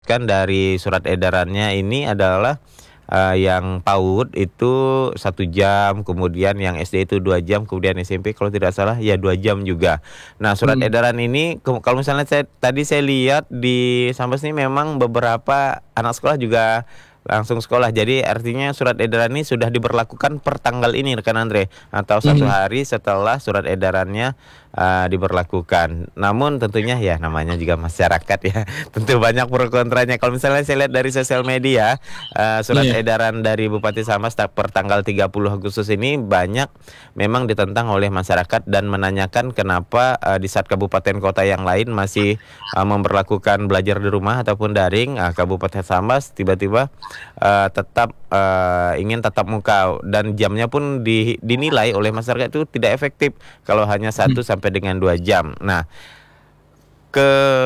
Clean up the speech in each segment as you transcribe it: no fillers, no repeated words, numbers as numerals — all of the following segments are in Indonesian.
kan dari surat edarannya ini adalah yang PAUD itu 1 jam, kemudian yang SD itu 2 jam, kemudian SMP kalau tidak salah ya 2 jam juga. Nah, surat Hmm. edaran ini kalau misalnya saya lihat di Sambas ini memang beberapa anak sekolah juga langsung sekolah. Jadi artinya surat edaran ini sudah diberlakukan per tanggal ini rekan Andre, atau satu Hmm. hari setelah surat edarannya diberlakukan. Namun tentunya ya namanya juga masyarakat ya. Tentu banyak pro kontranya. Kalau misalnya saya lihat dari sosial media, surat Iya. edaran dari Bupati Sambas per tanggal 30 Agustus ini banyak memang ditentang oleh masyarakat dan menanyakan kenapa di saat kabupaten kota yang lain masih memberlakukan belajar di rumah ataupun daring, Kabupaten Sambas tiba-tiba tetap ingin tatap muka dan jamnya pun dinilai oleh masyarakat itu tidak efektif kalau hanya Hmm. 1 sampai dengan 2 jam. Nah, ke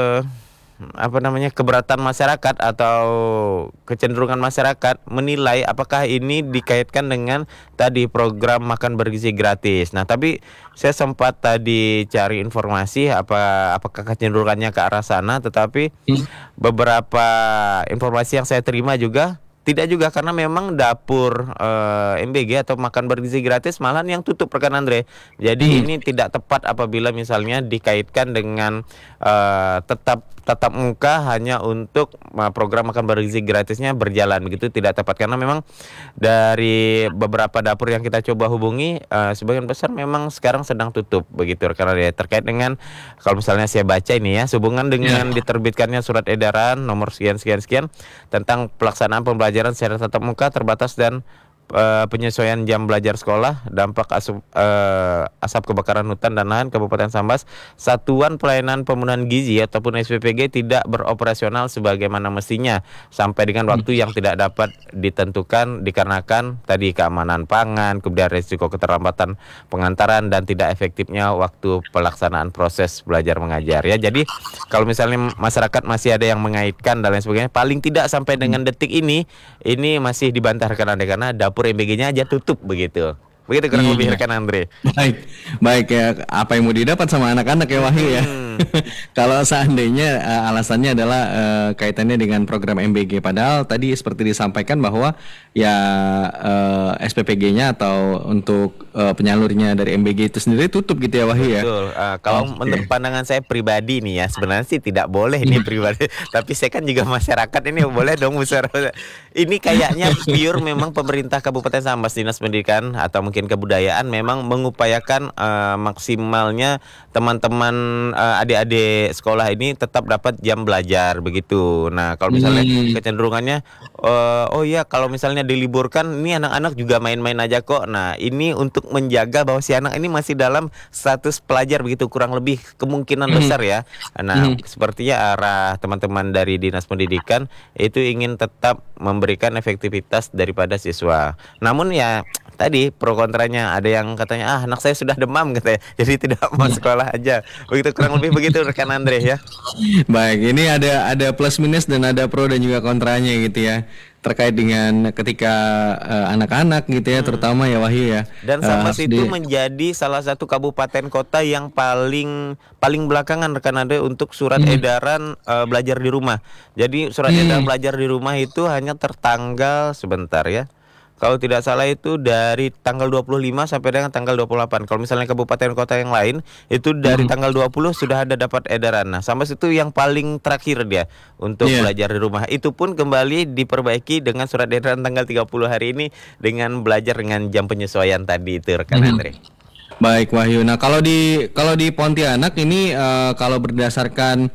keberatan masyarakat atau kecenderungan masyarakat menilai apakah ini dikaitkan dengan tadi program makan bergizi gratis. Nah, tapi saya sempat tadi cari informasi apakah kecenderungannya ke arah sana, tetapi Hmm. beberapa informasi yang saya terima juga tidak juga, karena memang dapur MBG atau makan bergizi gratis malahan yang tutup rekan Andre. Jadi Hmm. ini tidak tepat apabila misalnya dikaitkan dengan tetap tatap muka hanya untuk program makan bergizi gratisnya berjalan, begitu tidak tepat karena memang dari beberapa dapur yang kita coba hubungi sebagian besar memang sekarang sedang tutup begitu, karena dia terkait dengan kalau misalnya saya baca ini ya, sehubungan Ya. dengan diterbitkannya surat edaran nomor sekian sekian sekian tentang pelaksanaan pembelajaran secara tatap muka terbatas dan penyesuaian jam belajar sekolah, dampak asap kebakaran hutan dan lahan Kabupaten Sambas, Satuan Pelayanan Pemenuhan Gizi ataupun SPPG tidak beroperasional sebagaimana mestinya sampai dengan Hmm. waktu yang tidak dapat ditentukan dikarenakan tadi keamanan pangan, kemudian risiko keterlambatan pengantaran dan tidak efektifnya waktu pelaksanaan proses belajar mengajar ya. Jadi kalau misalnya masyarakat masih ada yang mengaitkan dan lain sebagainya, paling tidak sampai dengan detik ini masih dibantah rekan Andre karena dapur MBG-nya aja tutup begitu. Begitu kurang lebih Iya. rekan Andre. Baik, baik ya. Apa yang mau didapat sama anak-anak ya Wahyu ya? Mm-mm. Kalau seandainya alasannya adalah kaitannya dengan program MBG, padahal tadi seperti disampaikan bahwa ya SPPG-nya atau untuk penyalurnya dari MBG itu sendiri tutup gitu ya Wahyu ya? Betul. Kalau menurut Oke. pandangan saya pribadi nih ya, sebenarnya sih tidak boleh ini pribadi. Tapi saya kan juga masyarakat ini boleh dong besar. Ini kayaknya pure memang pemerintah Kabupaten Sambas, Dinas Pendidikan atau mungkin Kebudayaan memang mengupayakan maksimalnya teman-teman adik-adik sekolah ini tetap dapat jam belajar begitu. Nah, kalau misalnya Hmm. kecenderungannya oh iya kalau misalnya diliburkan ini anak-anak juga main-main aja kok. Nah, ini untuk menjaga bahwa si anak ini masih dalam status pelajar begitu kurang lebih kemungkinan Hmm. besar ya. Nah, Hmm. sepertinya arah teman-teman dari Dinas Pendidikan itu ingin tetap memberikan efektivitas daripada siswa. Namun ya tadi pro kontranya ada yang katanya anak saya sudah demam katanya. Jadi tidak mau sekolah aja. Begitu kurang lebih begitu rekan Andre ya. Baik, ini ada plus minus dan ada pro dan juga kontranya gitu ya. Terkait dengan ketika anak-anak gitu ya, Hmm. terutama ya Wahyu ya, Dan Sambas harus itu menjadi salah satu kabupaten kota yang paling paling belakangan rekan Anda untuk surat Hmm. edaran belajar di rumah. Jadi surat edaran Hmm. belajar di rumah itu hanya tertanggal sebentar ya. Kalau tidak salah itu dari tanggal 25 sampai dengan tanggal 28. Kalau misalnya kabupaten kota yang lain itu dari Hmm. tanggal 20 sudah ada dapat edaran. Nah, Sambas itu yang paling terakhir dia untuk Iya. belajar di rumah. Itu pun kembali diperbaiki dengan surat edaran tanggal 30 hari ini dengan belajar dengan jam penyesuaian tadi itu rekan Hmm. Andre. Baik Wahyu. Nah, kalau di Pontianak ini kalau berdasarkan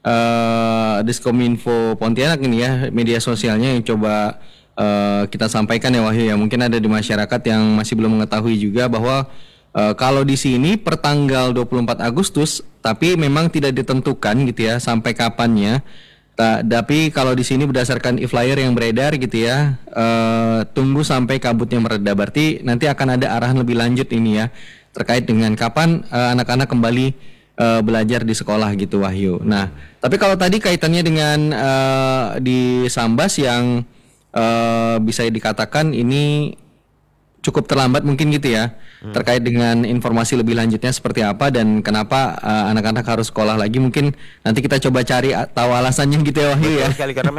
Diskominfo Pontianak ini ya, media sosialnya yang coba kita sampaikan ya Wahyu ya. Mungkin ada di masyarakat yang masih belum mengetahui juga bahwa kalau di sini per tanggal 24 Agustus, tapi memang tidak ditentukan gitu ya sampai kapannya. Tapi kalau di sini berdasarkan e-flyer yang beredar gitu ya, tunggu sampai kabutnya mereda. Berarti nanti akan ada arahan lebih lanjut ini ya terkait dengan kapan anak-anak kembali belajar di sekolah gitu Wahyu. Nah, tapi kalau tadi kaitannya dengan di Sambas yang bisa dikatakan ini cukup terlambat mungkin gitu ya. Terkait dengan informasi lebih lanjutnya seperti apa dan kenapa anak-anak harus sekolah lagi, mungkin nanti kita coba cari tahu alasannya gitu ya Wahyu ya. Betul sekali karena